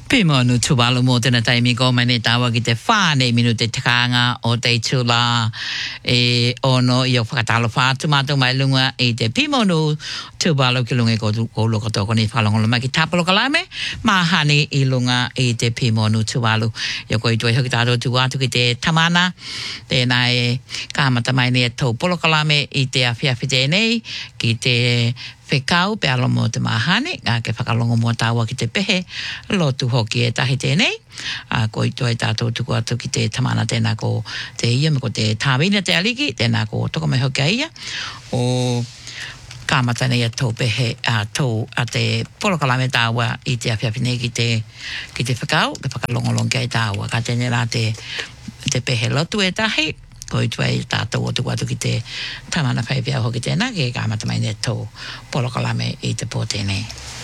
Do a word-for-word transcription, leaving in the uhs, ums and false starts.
Pimo no tubalo mo te na taimi ko mane tawa ki te whāne minu te tikanga o te tula e ono i o whakatalo whātu mātou mai lunga i te pimo no tubalo ki lunga ko ko loko toko ni whalongolo mai ki tapalo kalame mahani i lunga i te pimo no tubalo i o ko i tue hoki tātou tu atu ki te tamana tēnā e kāmata mai ne tau polo kalame i te awhiawhi tēnei ki te whekau pe alo mo te mahane, ngā ke whakalongo mo tāua ki te pehe, lotu hoki e tahi tēnei, a ko i toi tātou tuku atu ki te tamana tēnā ko te ia, me ko te tāwina te aliki, tēnā ko toko mai hoki a ia, o kāmata nei a tau pehe, a tau a te polokalame tāua i te awhiawhine ki te, ki te whekau, ke whakalongolong ki ai tāua, ka tēnei rā te, te pehe lotu e tahi, ko i tuai tātou o tuku atu ki te tamana whaipia hoki tēnā, ke kāmata mai ne tau polokalame i te pō tēnei.